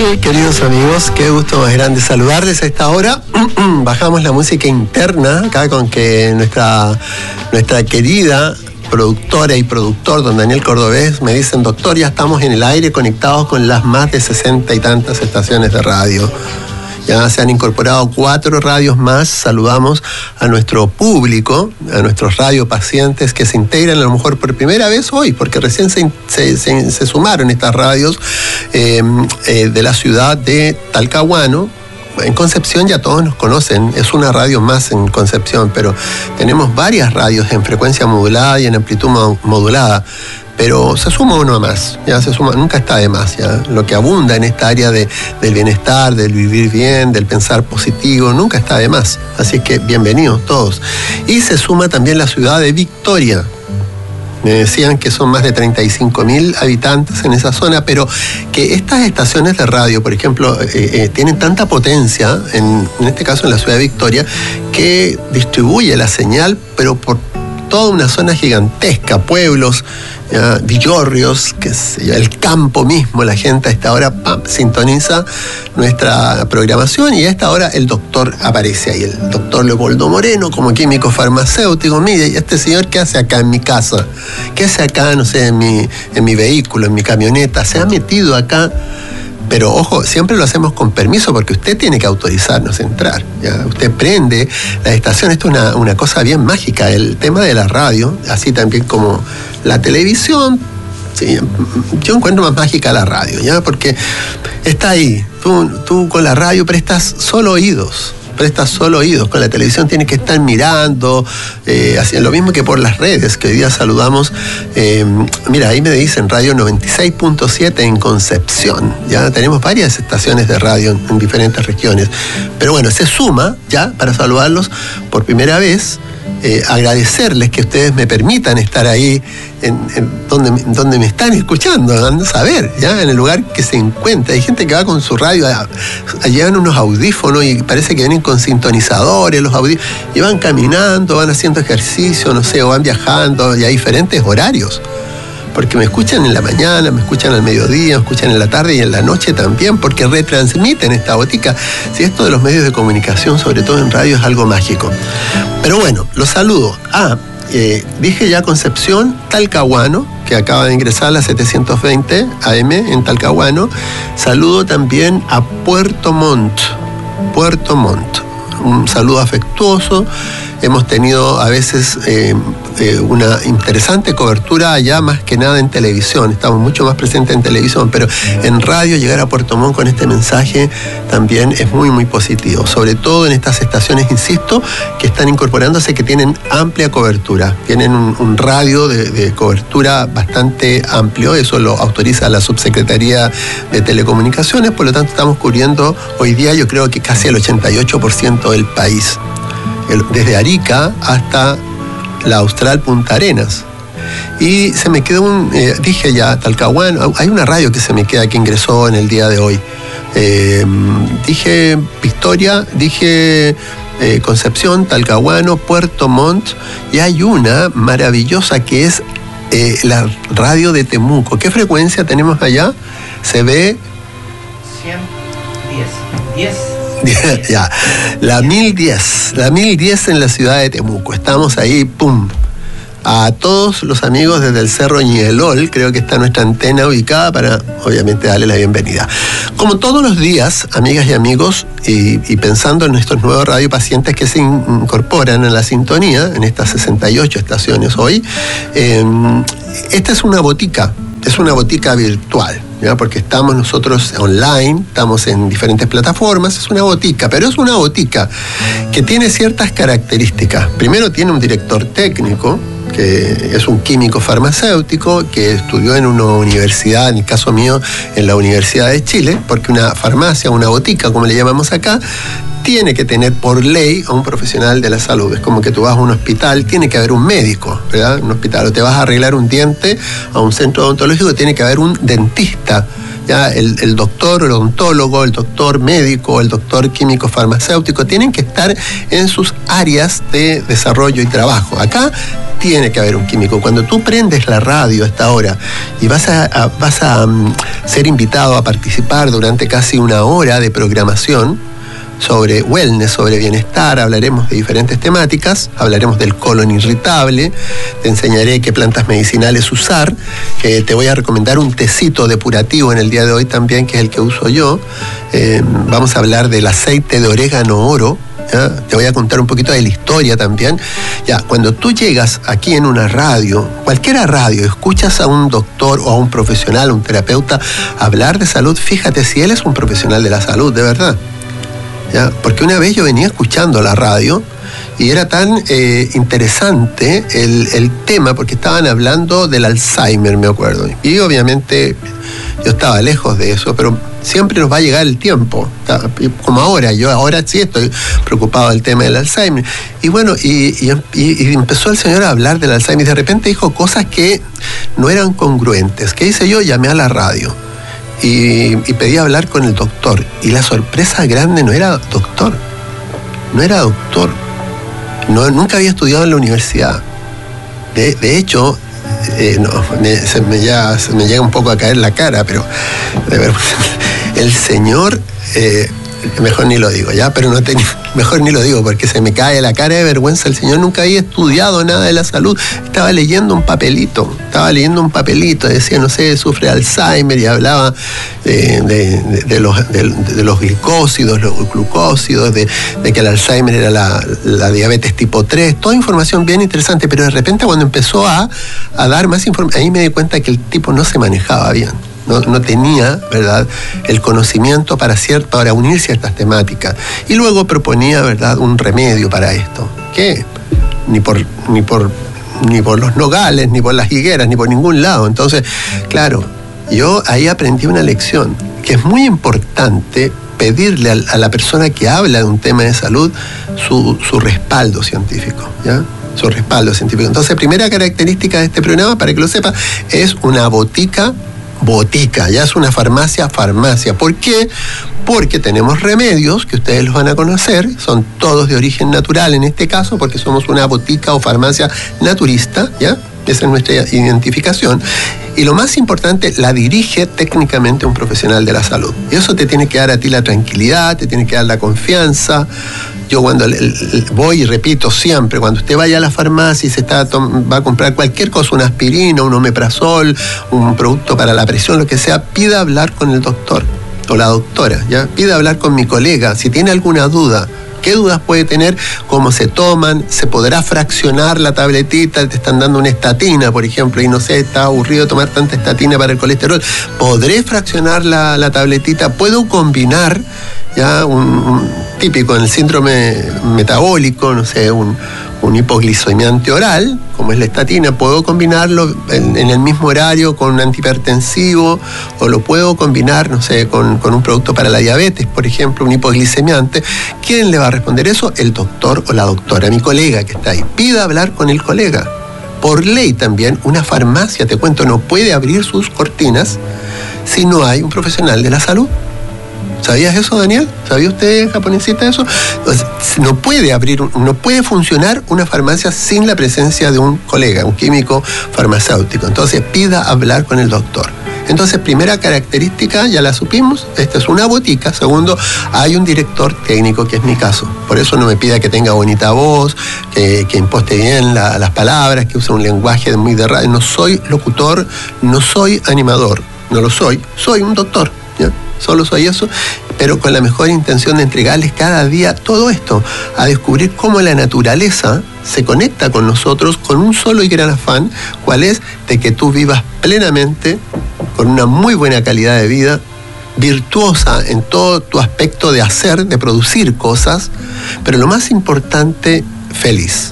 Queridos amigos, qué gusto más grande saludarles a esta hora. Bajamos la música interna acá con que nuestra querida productora y productor, don Daniel Cordobés, me dicen: doctor, ya estamos en el aire conectados con las más de 60 y tantas estaciones de radio. Ya se han incorporado 4 radios más. Saludamos a nuestro público, a nuestros radiopacientes que se integran a lo mejor por primera vez hoy, porque recién se sumaron estas radios de la ciudad de Talcahuano. En Concepción ya todos nos conocen, es una radio más en Concepción, pero tenemos varias radios en frecuencia modulada y en amplitud modulada. Pero se suma uno más, ya se suma, nunca está de más, ya. Lo que abunda en esta área del bienestar, del vivir bien, del pensar positivo, nunca está de más. Así que bienvenidos todos. Y se suma también la ciudad de Victoria. Me decían que son más de 35.000 habitantes en esa zona, pero que estas estaciones de radio, por ejemplo, tienen tanta potencia, en este caso en la ciudad de Victoria, que distribuye la señal, pero por toda una zona gigantesca, pueblos, villorrios, el campo mismo. La gente a esta hora sintoniza nuestra programación y a esta hora el doctor aparece ahí, el doctor Leopoldo Moreno, como químico farmacéutico. Mire, ¿y este señor qué hace acá en mi casa? ¿Qué hace acá, no sé, en mi vehículo, en mi camioneta? Se ha metido acá. Pero ojo, siempre lo hacemos con permiso porque usted tiene que autorizarnos a entrar, ¿ya? Usted prende la estación. Esto es una cosa bien mágica, el tema de la radio, así también como la televisión. Sí, yo encuentro más mágica la radio, ¿ya? Porque está ahí, tú con la radio prestas solo oídos. Con la televisión tienes que estar mirando, haciendo lo mismo que por las redes, que hoy día saludamos. Mira, ahí me dicen radio 96.7 en Concepción. Ya tenemos varias estaciones de radio en diferentes regiones. Pero bueno, se suma ya para saludarlos por primera vez. Agradecerles que ustedes me permitan estar ahí donde me están escuchando, ando a saber, ya en el lugar que se encuentra. Hay gente que va con su radio, llevan unos audífonos y parece que vienen con sintonizadores los audífonos, y van caminando, van haciendo ejercicio, no sé, o van viajando, y hay diferentes horarios. Porque me escuchan en la mañana, me escuchan al mediodía, me escuchan en la tarde y en la noche también, porque retransmiten esta botica. Si esto de los medios de comunicación, sobre todo en radio, es algo mágico. Pero bueno, los saludo. Dije ya Concepción, Talcahuano, que acaba de ingresar a la 720 AM en Talcahuano. Saludo también a Puerto Montt. Un saludo afectuoso. Hemos tenido a veces una interesante cobertura allá, más que nada en televisión. Estamos mucho más presentes en televisión, pero en radio llegar a Puerto Montt con este mensaje también es muy, muy positivo. Sobre todo en estas estaciones, insisto, que están incorporándose, que tienen amplia cobertura. Tienen un radio de cobertura bastante amplio. Eso lo autoriza la Subsecretaría de Telecomunicaciones. Por lo tanto, estamos cubriendo hoy día, yo creo que casi el 88% del país. Desde Arica hasta la Austral Punta Arenas. Y se me quedó dije ya, Talcahuano, hay una radio que se me queda que ingresó en el día de hoy. Dije Victoria, dije Concepción, Talcahuano, Puerto Montt, y hay una maravillosa que es la radio de Temuco. ¿Qué frecuencia tenemos allá? Se ve 10. Ya, la 1010 en la ciudad de Temuco. Estamos ahí, ¡pum! A todos los amigos desde el Cerro Ñelol, creo que está nuestra antena ubicada para, obviamente, darle la bienvenida. Como todos los días, amigas y amigos, y pensando en nuestros nuevos radiopacientes que se incorporan a la sintonía, en estas 68 estaciones hoy, esta es una botica virtual. ¿Ya? Porque estamos nosotros online, estamos en diferentes plataformas, es una botica, pero es una botica que tiene ciertas características. Primero, tiene un director técnico, que es un químico farmacéutico, que estudió en una universidad, en el caso mío, en la Universidad de Chile, porque una farmacia, una botica, como le llamamos acá, tiene que tener por ley a un profesional de la salud. Es como que tú vas a un hospital, tiene que haber un médico, ¿verdad? Un hospital, o te vas a arreglar un diente a un centro odontológico, tiene que haber un dentista, Ya el doctor odontólogo, el doctor médico, el doctor químico farmacéutico tienen que estar en sus áreas de desarrollo y trabajo. Acá tiene que haber un químico. Cuando tú prendes la radio a esta hora y vas a ser invitado a participar durante casi una hora de programación sobre wellness, sobre bienestar, hablaremos de diferentes temáticas, hablaremos del colon irritable, te enseñaré qué plantas medicinales usar, te voy a recomendar un tecito depurativo en el día de hoy también, que es el que uso yo. Vamos a hablar del aceite de orégano oro. ¿Ya? Te voy a contar un poquito de la historia también. Ya, cuando tú llegas aquí en una radio, cualquier radio, escuchas a un doctor o a un profesional, un terapeuta hablar de salud, fíjate si él es un profesional de la salud, de verdad. ¿Ya? Porque una vez yo venía escuchando la radio y era tan interesante el tema, porque estaban hablando del Alzheimer, me acuerdo. Y obviamente yo estaba lejos de eso, pero siempre nos va a llegar el tiempo, como ahora. Yo ahora sí estoy preocupado del tema del Alzheimer. Y bueno, y empezó el señor a hablar del Alzheimer y de repente dijo cosas que no eran congruentes. ¿Qué hice yo? Llamé a la radio y pedí hablar con el doctor. Y la sorpresa grande no era doctor. Nunca había estudiado en la universidad. De hecho, se me llega un poco a caer la cara, pero de verdad, el señor, mejor ni lo digo, ya, pero mejor ni lo digo porque se me cae la cara de vergüenza. El señor nunca había estudiado nada de la salud. Estaba leyendo un papelito, decía, no sé, sufre Alzheimer, y hablaba de los glicósidos, los glucósidos, de que el Alzheimer era la diabetes tipo 3, toda información bien interesante, pero de repente cuando empezó a dar más información, ahí me di cuenta que el tipo no se manejaba bien. No tenía, ¿verdad?, el conocimiento para unirse a estas temáticas. Y luego proponía, ¿verdad?, un remedio para esto. Que ni por los nogales, ni por las higueras, ni por ningún lado. Entonces, claro, yo ahí aprendí una lección, que es muy importante pedirle a la persona que habla de un tema de salud su respaldo científico, ¿ya? Su respaldo científico. Entonces, primera característica de este programa, para que lo sepa, es una botica, ya es una farmacia. ¿Por qué? Porque tenemos remedios que ustedes los van a conocer, son todos de origen natural en este caso, porque somos una botica o farmacia naturista, ¿ya? Esa es nuestra identificación. Y lo más importante, la dirige técnicamente un profesional de la salud. Y eso te tiene que dar a ti la tranquilidad, te tiene que dar la confianza. Yo cuando voy y repito siempre, cuando usted vaya a la farmacia y va a comprar cualquier cosa, una aspirina, un omeprazol, un producto para la presión, lo que sea, pida hablar con el doctor o la doctora, ¿ya? Pida hablar con mi colega. Si tiene alguna duda, ¿qué dudas puede tener? ¿Cómo se toman? ¿Se podrá fraccionar la tabletita? Te están dando una estatina, por ejemplo, y no sé, está aburrido tomar tanta estatina para el colesterol. ¿Podré fraccionar la tabletita? ¿Puedo combinar, ya, un típico en el síndrome metabólico, no sé, un hipoglicemiante oral, como es la estatina? ¿Puedo combinarlo en el mismo horario con un antihipertensivo? ¿O lo puedo combinar, no sé, con un producto para la diabetes, por ejemplo, un hipoglicemiante? ¿Quién le va a responder eso? El doctor o la doctora, mi colega que está ahí. Pida hablar con el colega. Por ley también, una farmacia, te cuento, no puede abrir sus cortinas si no hay un profesional de la salud. ¿Sabías eso, Daniel? ¿Sabía usted, japonesita, eso? Entonces, no puede funcionar una farmacia sin la presencia de un colega, un químico farmacéutico. Entonces, pida hablar con el doctor. Entonces, primera característica, ya la supimos, esta es una botica. Segundo, hay un director técnico, que es mi caso. Por eso no me pida que tenga bonita voz, que imposte bien las palabras, que use un lenguaje muy de radio. No soy locutor, no soy animador, no lo soy. Soy un doctor, ¿ya? Solo soy eso, pero con la mejor intención de entregarles cada día todo esto, a descubrir cómo la naturaleza se conecta con nosotros con un solo y gran afán, cuál es de que tú vivas plenamente, con una muy buena calidad de vida, virtuosa en todo tu aspecto de hacer, de producir cosas, pero lo más importante, feliz,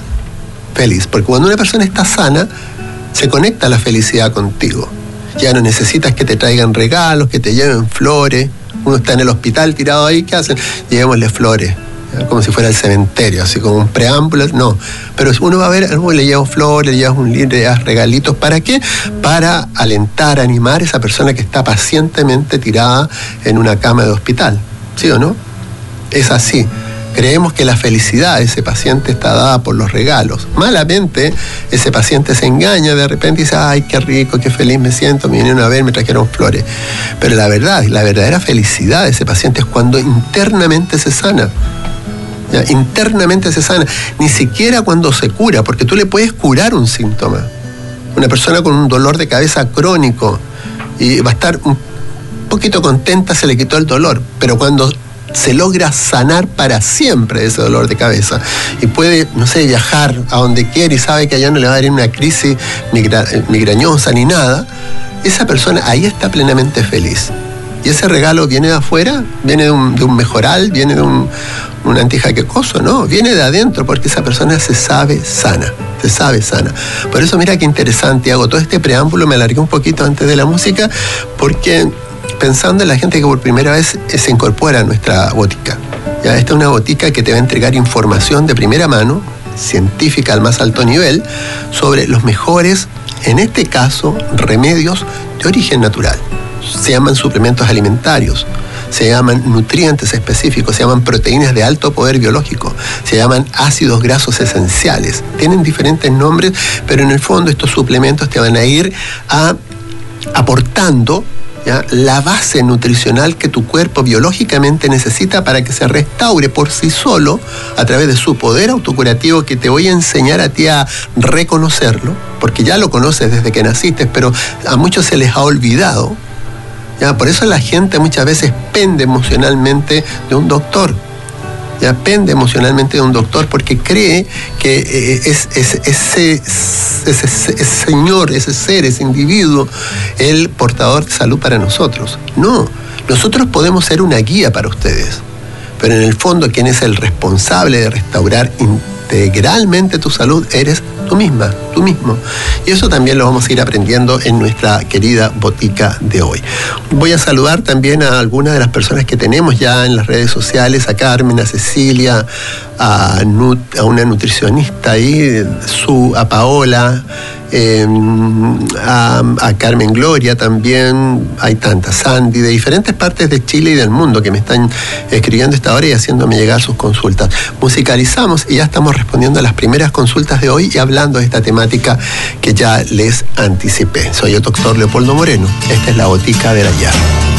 porque cuando una persona está sana, se conecta la felicidad contigo. Ya no necesitas que te traigan regalos, que te lleven flores. Uno está en el hospital tirado ahí, ¿qué hacen? Llevémosle flores. como si fuera el cementerio, así como un preámbulo, no. Pero uno va a ver, le llevas flores, le llevas un libro, le llevas regalitos. ¿Para qué? Para alentar, animar a esa persona que está pacientemente tirada en una cama de hospital. ¿Sí o no? Es así. Creemos que la felicidad de ese paciente está dada por los regalos. Malamente, ese paciente se engaña de repente y dice, ay, qué rico, qué feliz me siento, me vinieron a ver, me trajeron flores. Pero la verdad, la verdadera felicidad de ese paciente es cuando internamente se sana. ¿Ya? Internamente se sana. Ni siquiera cuando se cura, porque tú le puedes curar un síntoma. Una persona con un dolor de cabeza crónico y va a estar un poquito contenta, se le quitó el dolor, pero cuando se logra sanar para siempre ese dolor de cabeza y puede, no sé, viajar a donde quiere y sabe que allá no le va a dar una crisis migrañosa ni nada, esa persona ahí está plenamente feliz. Y ese regalo viene de afuera, viene de un mejoral, viene de un antijaquecoso, no, viene de adentro, porque esa persona se sabe sana. Por eso mira qué interesante, hago todo este preámbulo, me alargué un poquito antes de la música, porque pensando en la gente que por primera vez se incorpora a nuestra botica. ¿Ya? Esta es una botica que te va a entregar información de primera mano, científica al más alto nivel, sobre los mejores, en este caso, remedios de origen natural. Se llaman suplementos alimentarios, se llaman nutrientes específicos, se llaman proteínas de alto poder biológico, se llaman ácidos grasos esenciales. Tienen diferentes nombres, pero en el fondo estos suplementos te van a ir aportando, ¿ya?, la base nutricional que tu cuerpo biológicamente necesita para que se restaure por sí solo a través de su poder autocurativo, que te voy a enseñar a ti a reconocerlo, porque ya lo conoces desde que naciste, pero a muchos se les ha olvidado. ¿Ya? Por eso la gente muchas veces pende emocionalmente de un doctor. Ya pende emocionalmente de un doctor porque cree que ese señor, ese ser, ese individuo, el portador de salud para nosotros. No, nosotros podemos ser una guía para ustedes, pero en el fondo quien es el responsable de restaurar integralmente tu salud eres tú misma, tú mismo. Y eso también lo vamos a ir aprendiendo en nuestra querida botica de hoy. Voy a saludar también a algunas de las personas que tenemos ya en las redes sociales, a Carmen, a Cecilia, a una nutricionista ahí, a Paola, a Carmen Gloria también, hay tantas, Sandy, de diferentes partes de Chile y del mundo que me están escribiendo esta hora y haciéndome llegar sus consultas. Musicalizamos y ya estamos respondiendo a las primeras consultas de hoy y hablando de esta temática que ya les anticipé. Soy el doctor Leopoldo Moreno. Esta es la botica del ayer.